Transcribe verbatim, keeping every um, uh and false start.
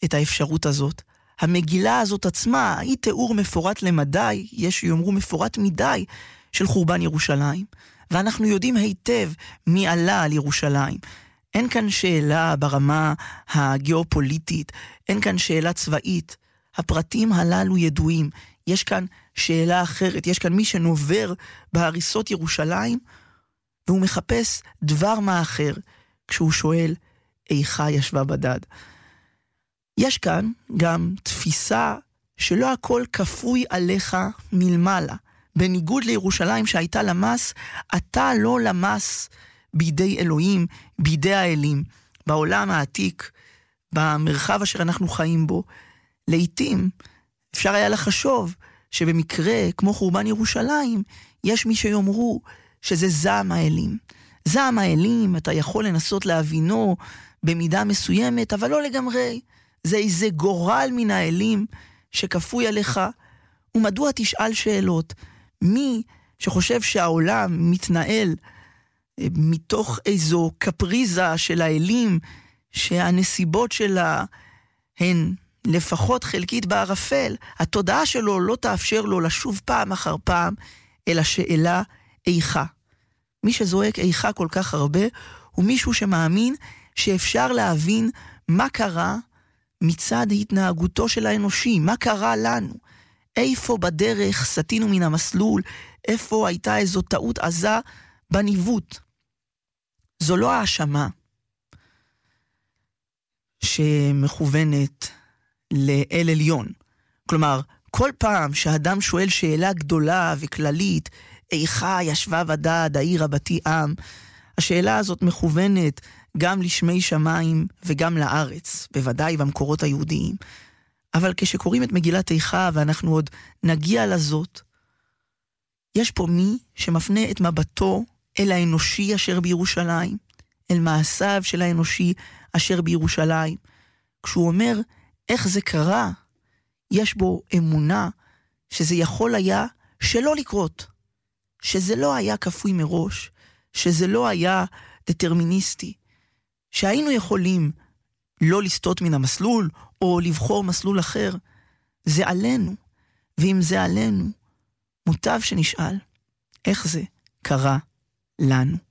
את האפשרות הזאת. המגילה הזאת עצמה היא תיאור מפורט למדי, יש שיאמרו מפורט מדי, של חורבן ירושלים. ואנחנו יודעים היטב מי עלה על ירושלים. אין כאן שאלה ברמה הגיאופוליטית, אין כאן שאלה צבאית. הפרטים הללו ידועים. יש כאן שאלה אחרת, יש כאן מי שנובר בהריסות ירושלים, והוא מחפש דבר מה אחר, כשהוא שואל, איכה ישבה בדד. יש כאן גם תפיסה שלא הכל כפוי עליך מלמעלה. בניגוד לירושלים שהייתה למס, אתה לא למס בידי אלוהים, בידי האלים. בעולם העתיק, במרחב אשר אנחנו חיים בו, לעתים אפשר היה לחשוב שבמקרה כמו חורבן ירושלים, יש מי שיאמרו שזה זעם האלים. זעם האלים, אתה יכול לנסות להבינו במידה מסוימת, אבל לא לגמרי. זה איזה גורל מן האלים שכפוי עליך, ומדוע תשאל שאלות? מי שחושב שהעולם מתנהל מתוך איזו קפריזה של האלים, שהנסיבות שלה הן לפחות חלקית בערפל, התודעה שלו לא תאפשר לו לשוב פעם אחר פעם, אלא שאלה איכה. מי שזועק איכה כל כך הרבה, הוא מישהו שמאמין שאפשר להבין מה קרה מצד התנהגותו של האנושי, מה קרה לנו, איפה בדרך סטינו מן המסלול, איפה הייתה איזו טעות עזה בניווט. זו לא האשמה שמכוונת לאל עליון. כלומר, כל פעם שהאדם שואל שאלה גדולה וכללית, איכה ישבה בדד העיר רבתי עם, השאלה הזאת מכוונת גם לשמי שמיים וגם לארץ, בוודאי במקורות היהודיים. אבל כשקוראים את מגילת איכה, ואנחנו עוד נגיע לזאת, יש פה מי שמפנה את מבטו אל האנושי אשר בירושלים, אל מעשיו של האנושי אשר בירושלים. כשהוא אומר איך זה קרה, יש בו אמונה שזה יכול היה שלא לקרות, שזה לא היה כפוי מראש, שזה לא היה דטרמיניסטי, שהיינו יכולים לא לסטות מן המסלול, או לבחור מסלול אחר. זה עלינו, ואם זה עלינו, מוטב שנשאל, איך זה קרה לנו?